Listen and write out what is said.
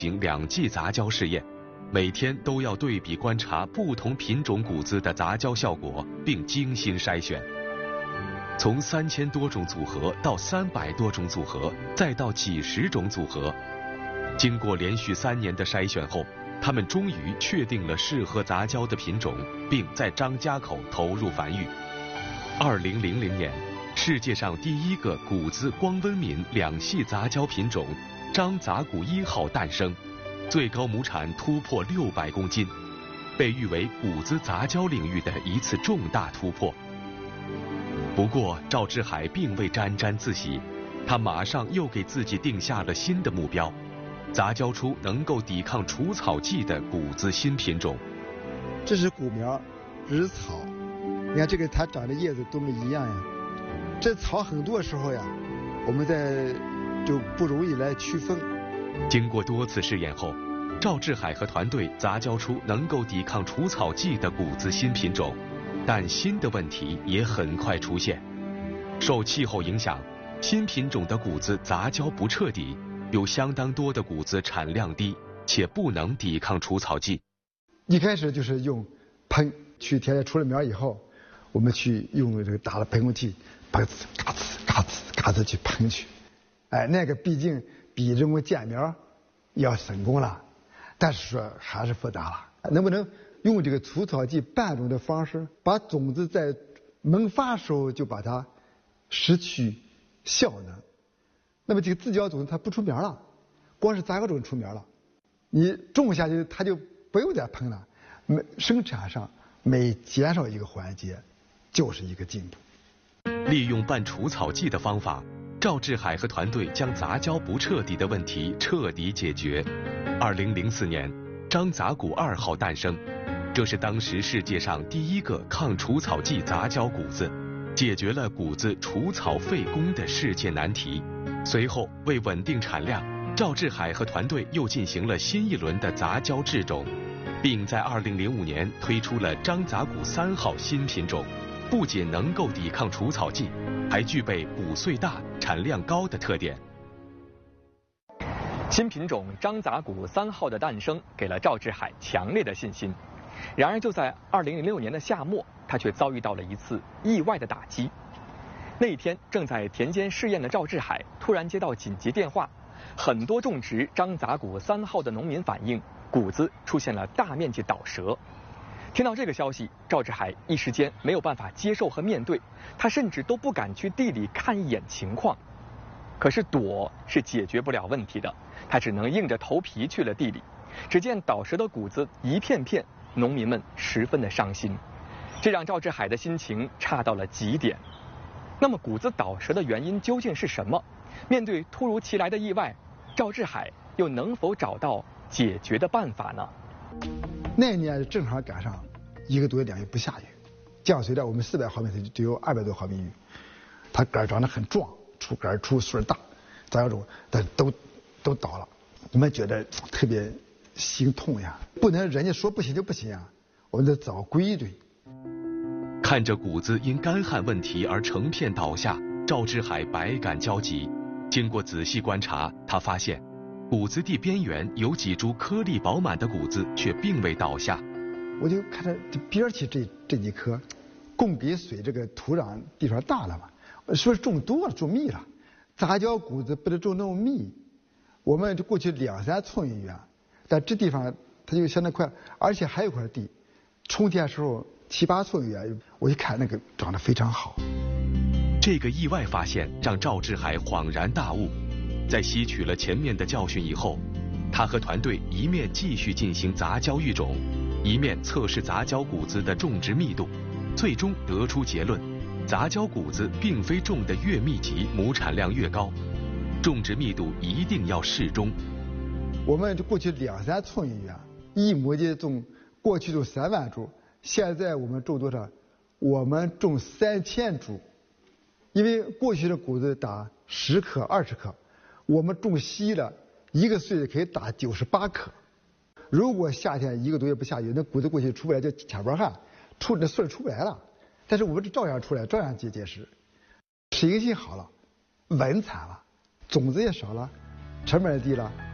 行2剂杂交试验，每天都要对比观察不同品种谷子的杂交效果，并精心筛选。从3000多种组合到300多种组合，再到几十种组合，经过连续3年的筛选后，他们终于确定了适合杂交的品种，并在张家口投入繁育。2000年，世界上第一个谷子光温敏2系杂交品种张杂谷1号诞生，最高亩产突破600公斤，被誉为谷子杂交领域的一次重大突破。不过，赵志海并未沾沾自喜，他马上又给自己定下了新的目标，杂交出能够抵抗除草剂的谷子新品种。 这是谷苗，这是草，你看这个它长的叶子多么一样呀！这草很多的时候呀，我们就不容易来区分。 经过多次试验后，赵志海和团队杂交出能够抵抗除草剂的谷子新品种，但新的问题也很快出现。受气候影响，新品种的谷子杂交不彻底，有相当多的谷子产量低，且不能抵抗除草剂。 一开始就是用喷，去田里出了苗以后，我们去用这个打了喷雾器，喷嘎吱嘎吱嘎吱去喷去。哎，那个毕竟比人工建苗要省工了，但是说还是复杂了。能不能用这个除草剂拌种的方式，把种子在萌发时候就把它失去效能？那么这个自交种子它不出苗了，光是杂交种出苗了，你种下去它就不用再喷了。生产上每减少一个环节，就是一个进步。 利用拌除草剂的方法，赵志海和团队将杂交不彻底的问题彻底解决。2004年，张杂谷2号诞生，这是当时世界上第一个抗除草剂杂交谷子，解决了谷子除草费工的世界难题。随后，为稳定产量，赵志海和团队又进行了新一轮的杂交制种，并在2005年推出了张杂谷3号新品种，不仅能够抵抗除草剂，还具备谷穗大、产量高的特点。 新品种张杂谷3号的诞生，给了赵志海强烈的信心。然而，就在2006年的夏末，他却遭遇到了一次意外的打击。那一天，正在田间试验的赵志海突然接到紧急电话，很多种植张杂谷3号的农民反映，谷子出现了大面积倒折。听到这个消息，赵志海一时间没有办法接受和面对，他甚至都不敢去地里看一眼情况。可是躲是解决不了问题的，他只能硬着头皮去了地里。只见倒折的谷子一片片，农民们十分的伤心，这让赵志海的心情差到了极点。那么谷子倒折的原因究竟是什么？面对突如其来的意外，赵志海又能否找到解决的办法呢？ 那年正好赶上1个多月2月不下雨，降水量我们400毫米只有200多毫米雨，它杆长得很壮，出杆出穗大，杂交种但都倒了，我们觉得特别心痛呀，不能人家说不行就不行啊，我们得找规律。 看着谷子因干旱问题而成片倒下，赵志海百感交集。经过仔细观察，他发现谷子地边缘有几株颗粒饱满的谷子却并未倒下。 我就看着边起这几颗，供给水这个土壤地方大了嘛，是不是种多了种密了？杂交谷子不能种那么密，我们过去2、3寸一远，但这地方它就相当快，而且还有块地，春天时候7、8寸远，我一看那个长得非常好。 这个意外发现让赵志海恍然大悟，在吸取了前面的教训以后，他和团队一面继续进行杂交育种，一面测试杂交谷子的种植密度，最终得出结论：杂交谷子并非种得越密集，亩产量越高，种植密度一定要适中。 我们过去2、3寸一远，1亩地种，过去种3万株，现在我们种多少？我们种3000株。因为过去的谷子打10克、20克，我们种稀了，1个穗子可以打98克。如果夏天1个多月不下雨，那谷子过去出不来，就卡包汗，那穗出不来了。但是我们照样出来，照样结实，适应性好了，稳产了，种子也少了，成本也低了。